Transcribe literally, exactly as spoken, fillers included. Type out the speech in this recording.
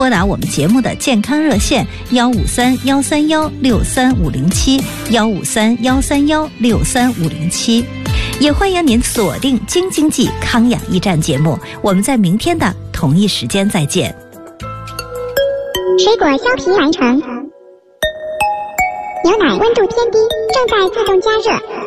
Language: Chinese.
拨打我们节目的健康热线幺五三幺三幺六三五零七幺五三幺三幺六三五零七，也欢迎您锁定京津冀康养驿站节目，我们在明天的同一时间再见。 水果削皮完成，牛奶温度偏低，正在自动加热。